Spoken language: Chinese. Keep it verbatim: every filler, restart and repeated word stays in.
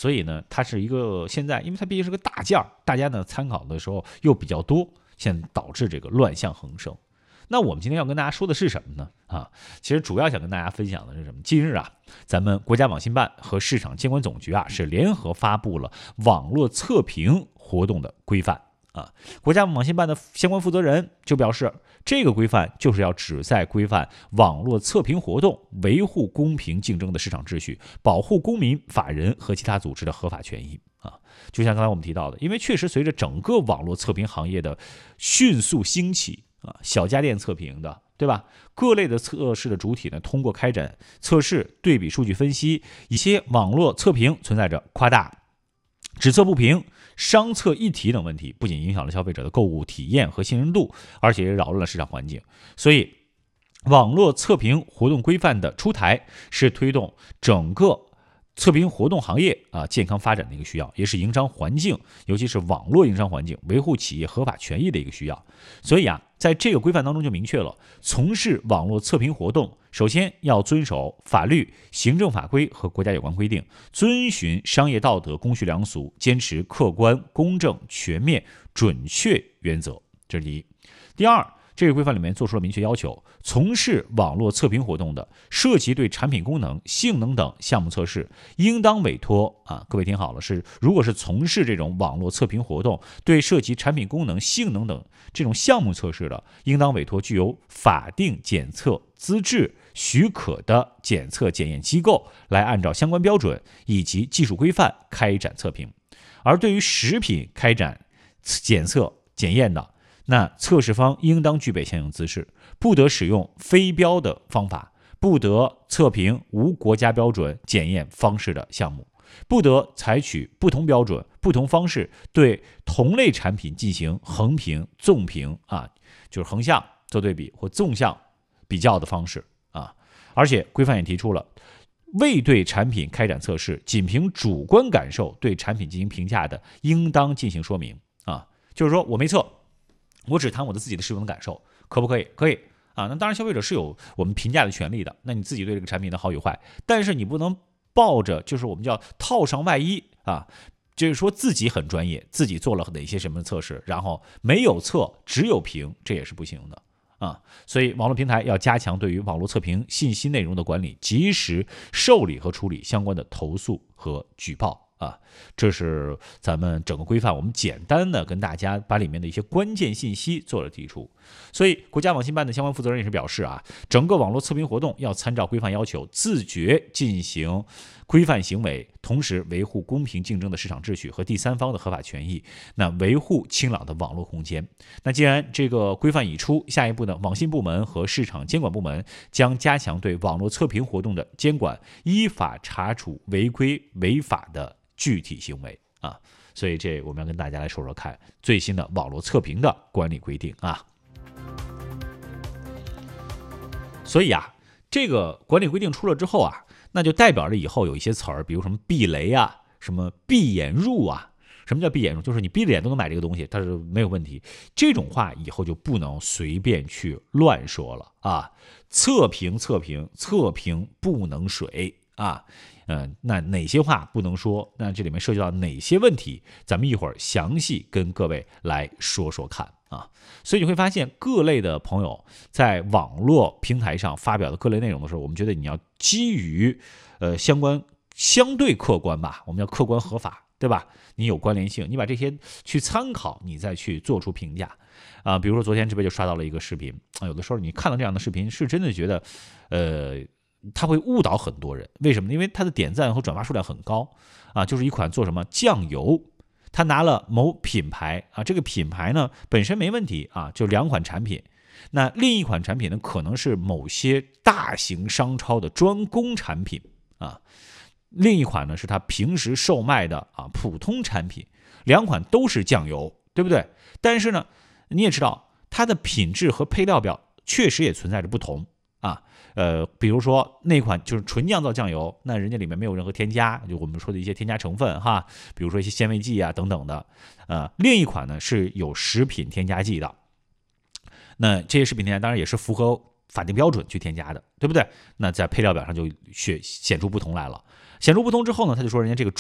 所以呢，它是一个现在，因为它毕竟是个大件儿，大家呢参考的时候又比较多，现在导致这个乱象横生。那我们今天要跟大家说的是什么呢？啊，其实主要想跟大家分享的是什么？近日啊，咱们国家网信办和市场监管总局啊是联合发布了网络测评活动的规范啊。国家网信办的相关负责人就表示，这个规范就是要旨在规范网络测评活动，维护公平竞争的市场秩序，保护公民、法人和其他组织的合法权益啊。就像刚才我们提到的，因为确实随着整个网络测评行业的迅速兴起啊，小家电测评的，对吧？各类的测试的主体呢，通过开展测试、对比数据分析，一些网络测评存在着夸大、只测不评、商测一体等问题，不仅影响了消费者的购物体验和信任度，而且也扰乱了市场环境。所以，网络测评活动规范的出台，是推动整个测评活动行业啊健康发展的一个需要，也是营商环境，尤其是网络营商环境维护企业合法权益的一个需要。所以啊，在这个规范当中就明确了，从事网络测评活动，首先要遵守法律、行政法规和国家有关规定，遵循商业道德、公序良俗，坚持客观、公正、全面、准确原则。这是第一。第二，这个规范里面做出了明确要求，从事网络测评活动的，涉及对产品功能、性能等项目测试，应当委托啊，各位听好了，是如果是从事这种网络测评活动，对涉及产品功能、性能等这种项目测试的，应当委托具有法定检测资质许可的检测检验机构，来按照相关标准以及技术规范开展测评。而对于食品开展检测检验的，那测试方应当具备相应资质，不得使用非标的方法，不得测评无国家标准检验方式的项目，不得采取不同标准、不同方式对同类产品进行横评、纵评啊，就是横向做对比或纵向比较的方式啊。而且规范也提出了，未对产品开展测试，仅凭主观感受对产品进行评价的，应当进行说明啊。就是说我没测，我只谈我的自己的使用的感受，可不可以？可以啊。那当然，消费者是有我们评价的权利的。那你自己对这个产品的好与坏，但是你不能抱着就是我们叫套上外衣啊，就是说自己很专业，自己做了哪些什么测试，然后没有测只有评，这也是不行的啊。所以网络平台要加强对于网络测评信息内容的管理，及时受理和处理相关的投诉和举报。啊，这是咱们整个规范，我们简单的跟大家把里面的一些关键信息做了提出。所以国家网信办的相关负责人也是表示啊，整个网络测评活动要参照规范要求，自觉进行规范行为，同时维护公平竞争的市场秩序和第三方的合法权益，那维护清朗的网络空间。那既然这个规范已出，下一步呢，网信部门和市场监管部门将加强对网络测评活动的监管，依法查处违规违法的具体行为啊。所以这我们要跟大家来说说看最新的网络测评的管理规定啊。所以啊，这个管理规定出了之后啊，那就代表着以后有一些词儿，比如什么避雷啊，什么闭眼入啊。什么叫闭眼入？就是你闭着眼都能买这个东西，它是没有问题。这种话以后就不能随便去乱说了啊！测评测评测评不能水啊！嗯，那哪些话不能说？那这里面涉及到哪些问题？咱们一会儿详细跟各位来说说看啊。所以你会发现，各类的朋友在网络平台上发表的各类内容的时候，我们觉得你要基于呃相关相对客观吧，我们叫客观合法，对吧？你有关联性，你把这些去参考，你再去做出评价啊。比如说昨天这边就刷到了一个视频啊，有的时候你看到这样的视频，是真的觉得，呃，它会误导很多人。为什么？因为它的点赞和转发数量很高啊，就是一款做什么酱油，他拿了某品牌啊，这个品牌呢本身没问题啊，就两款产品。那另一款产品呢，可能是某些大型商超的专供产品啊。另一款呢是他平时售卖的啊普通产品，两款都是酱油，对不对？但是呢，你也知道它的品质和配料表确实也存在着不同啊。呃，比如说那款就是纯酿造酱油，那人家里面没有任何添加，就我们说的一些添加成分哈，比如说一些鲜味剂啊等等的。呃，另一款呢是有食品添加剂的，那这些食品添加当然也是符合法定标准去添加的，对不对？那在配料表上就显显出不同来了。显出不同之后呢，他就说人家这个